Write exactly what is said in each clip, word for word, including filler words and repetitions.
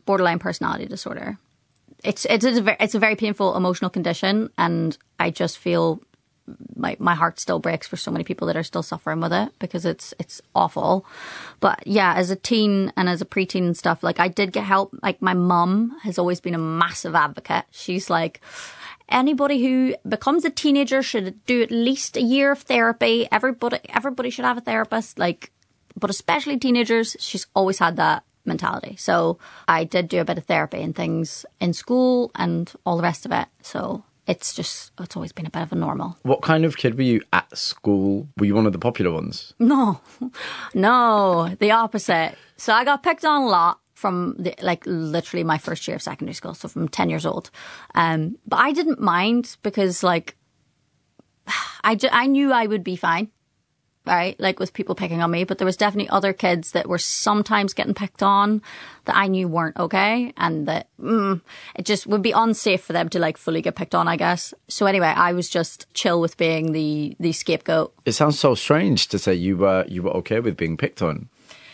borderline personality disorder. It's it's a very, it's a very painful emotional condition, and I just feel my my heart still breaks for so many people that are still suffering with it, because it's it's awful. But yeah, as a teen and as a preteen and stuff, like I did get help. Like my mum has always been a massive advocate. She's like, anybody who becomes a teenager should do at least a year of therapy. Everybody everybody should have a therapist. Like, but especially teenagers. She's always had that mentality. So I did do a bit of therapy and things in school and all the rest of it. So it's just, it's always been a bit of a normal. What kind of kid were you at school? Were you one of the popular ones? No, no, the opposite. So I got picked on a lot from the, like literally my first year of secondary school. So from ten years old. Um, but I didn't mind, because like I, ju- I knew I would be fine. Right, like with people picking on me, but there was definitely other kids that were sometimes getting picked on that I knew weren't okay, and that mm, it just would be unsafe for them to like fully get picked on, I guess. So anyway, I was just chill with being the the scapegoat. It sounds so strange to say you were you were okay with being picked on.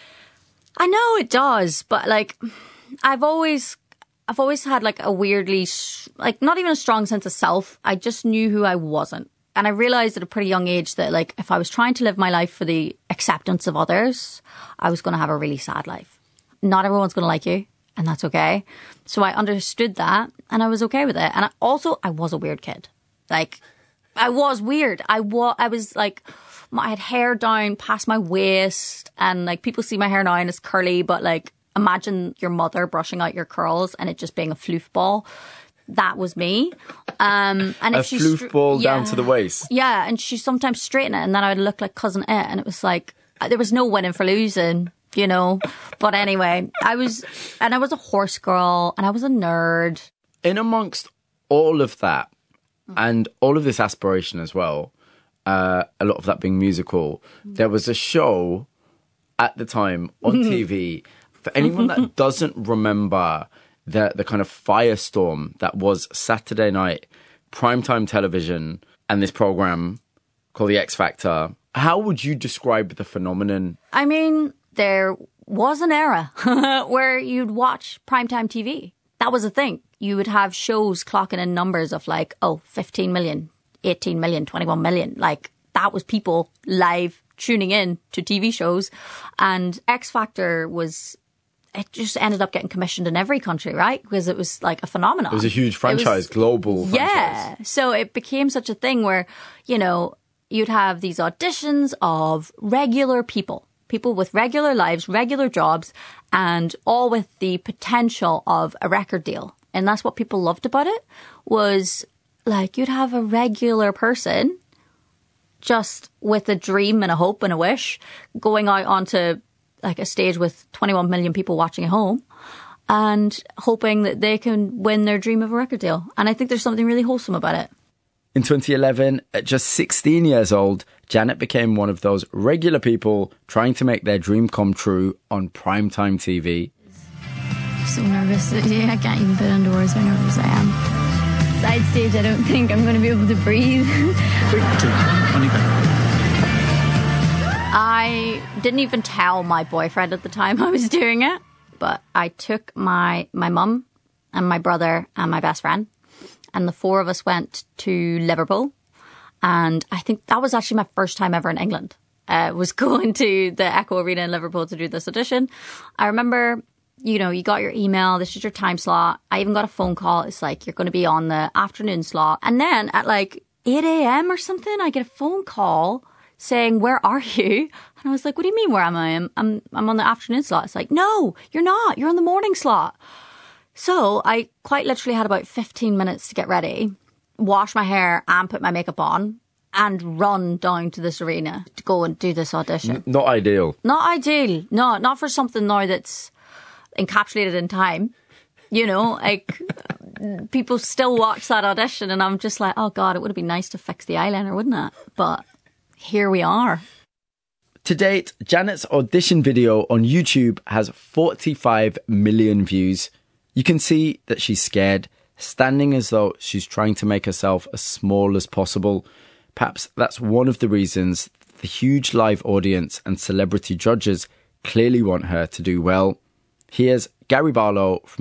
I know it does, but like I've always I've always had like a weirdly like not even a strong sense of self. I just knew who I wasn't. And I realised at a pretty young age that, like, if I was trying to live my life for the acceptance of others, I was going to have a really sad life. Not everyone's going to like you, and that's okay. So I understood that, and I was okay with it. And I, also, I was a weird kid. Like, I was weird. I, wa- I was, like, I had hair down past my waist, and, like, people see my hair now and it's curly, but, like, imagine your mother brushing out your curls and it just being a floof ball. That was me. Um, and a if she floof str- ball yeah, down to the waist. Yeah, and she sometimes straighten it, and then I would look like Cousin It, and it was like, there was no winning for losing, you know. But anyway, I was, and I was a horse girl, and I was a nerd. In amongst all of that, and all of this aspiration as well, uh, a lot of that being musical, there was a show at the time on T V. For anyone that doesn't remember the the kind of firestorm that was Saturday night primetime television and this program called The X Factor, how would you describe the phenomenon? I mean, there was an era where you'd watch primetime T V. That was a thing. You would have shows clocking in numbers of like, oh, fifteen million, eighteen million, twenty-one million. Like, that was people live tuning in to T V shows. And X Factor was... it just ended up getting commissioned in every country, right? Because it was like a phenomenon. It was a huge franchise, was, global franchise. Yeah. So it became such a thing where, you know, you'd have these auditions of regular people, people with regular lives, regular jobs, and all with the potential of a record deal. And that's what people loved about it, was like you'd have a regular person just with a dream and a hope and a wish going out onto like a stage with twenty-one million people watching at home and hoping that they can win their dream of a record deal. And I think there's something really wholesome about it. In twenty eleven, at just sixteen years old, Janet became one of those regular people trying to make their dream come true on primetime T V. So nervous. I can't even put into words how nervous I am. Side stage, I don't think I'm going to be able to breathe. I didn't even tell my boyfriend at the time I was doing it, but I took my my mum and my brother and my best friend, and the four of us went to Liverpool. And I think that was actually my first time ever in England. Uh, was going to the Echo Arena in Liverpool to do this audition. I remember, you know, you got your email, this is your time slot. I even got a phone call. It's like, you're going to be on the afternoon slot. And then at like eight a.m. or something, I get a phone call saying, where are you? And I was like, what do you mean, where am I? I'm, I'm, I'm on the afternoon slot. It's like, no, you're not. You're on the morning slot. So I quite literally had about fifteen minutes to get ready, wash my hair and put my makeup on and run down to this arena to go and do this audition. N- not ideal. Not ideal. No, not for something now that's encapsulated in time. You know, like people still watch that audition and I'm just like, oh God, it would have been nice to fix the eyeliner, wouldn't it? But here we are. To date, Janet's audition video on YouTube has forty-five million views. You can see that she's scared, standing as though she's trying to make herself as small as possible. Perhaps that's one of the reasons the huge live audience and celebrity judges clearly want her to do well. Here's Gary Barlow from